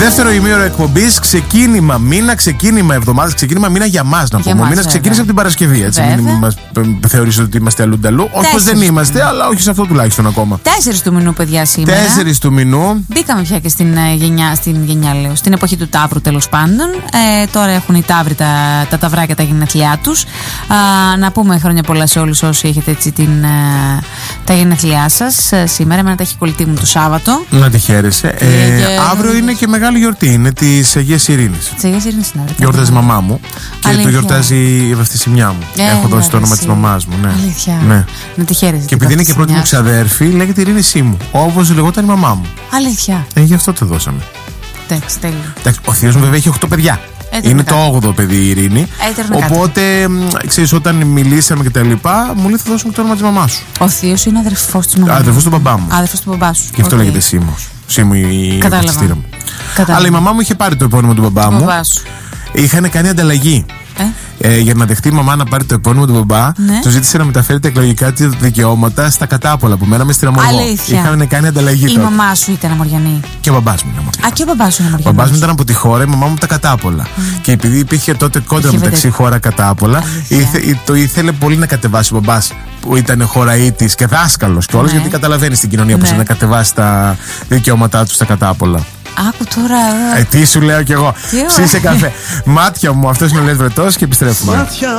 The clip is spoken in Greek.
Δεύτερο ημίωρο εκπομπής, ξεκίνημα μήνα, ξεκίνημα εβδομάδα, ξεκίνημα μήνα για μας να πούμε. Ο μήνας ξεκίνησε από την Παρασκευή, έτσι. Μην μας θεωρήσετε ότι είμαστε αλλού-νταλού. Όχι πως δεν είμαστε, αλλά όχι σε αυτό τουλάχιστον ακόμα. 4 του μηνού, παιδιά, σήμερα. 4 του μηνού. Μπήκαμε πια και στην γενιά, λέω. Στην εποχή του Ταύρου, τέλος πάντων. Τώρα έχουν οι Ταύροι τα ταυράκια τα γενέθλιά τους. Να πούμε χρόνια πολλά σε όλους όσοι έχετε έτσι τα γενέθλιά σας σήμερα. Εμένα τα έχει κολλητή μου το Σάββατο. Να τη χαίρεσαι. Αύριο είναι και μεγάλη γιορτή. Είναι της Αγίας Ειρήνης. Της Αγίας Ειρήνης είναι. Γιορτάζει η μαμά μου. Και το γιορτάζει η βαφτισιμιά μου. Έχω δώσει το όνομα της μαμάς μου. Ναι. Αλήθεια. Ναι. Να τη χαίρεσαι. Και επειδή είναι και πρώτη μου ξαδέρφη, λέγεται Ειρήνη Σίμου. Όπως λεγόταν η μαμά μου. Αλήθεια. Γι' αυτό το δώσαμε. Εντάξει, τέλειο. Ο θείος μου βέβαια έχει 8 παιδιά. Είναι το 8ο παιδί η Ειρήνη. Οπότε, ξέρεις, όταν μιλήσαμε και τα λοιπά, μου λέει θα δώσουμε το όνομα της μαμάς σου. Ο θείος είναι αδερφός της μαμάς. Αδερφός του μπαμπά μου. Αδερφός του μπαμπά σου. Γι' αυτό λέγεται Σίμος. Σίμου η καθιστήρα μου. Κατάλαβα. Αλλά η μαμά μου είχε πάρει το επώνυμο του μπαμπά μου. Είχαν κάνει ανταλλαγή. Για να δεχτεί η μαμά να πάρει το επώνυμο του μπαμπά, του ζήτησε να μεταφέρει τα εκλογικά της δικαιώματα στα κατάπολα που μέναμε στην Αμοργό. Είχαν κάνει ανταλλαγή. Η μαμά σου ήταν αμοριανή. Και ο μπαμπάς μου είναι αμοριανός. Και ο μπαμπάς σου είναι αμοριανός. Ο μπαμπάς μου ήταν από τη χώρα, η μαμά μου τα κατάπολα. Και επειδή υπήρχε τότε κόντρα μεταξύ χώρα κατάπολα, το ήθελε πολύ να κατεβάσει ο μπαμπάς που ήταν χωραΐτης και δάσκαλος κιόλας, γιατί καταλαβαίνει στην κοινωνία πως είναι να κατεβάσει τα δικαιώματά του στα κατάπολα. Άκου τώρα. Τι σου λέω κι εγώ. Ψήσε καφέ. Μάτια μου, αυτός είναι ο Λες Βρετός και επιστρέφουμε.